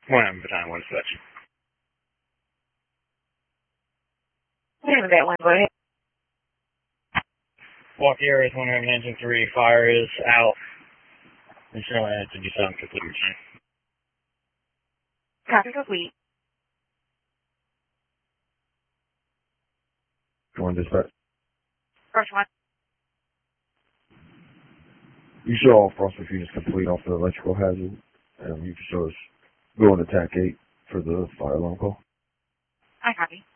One battalion, one such. Name of that one, go ahead. Walk areas 100 engine 3, fire is out. And show I to do something complete routine. Copy complete. Go on dispatch. First one. You show all frost units complete off the electrical hazard. And you can show us go on attack 8 for the fire alarm call. I copy.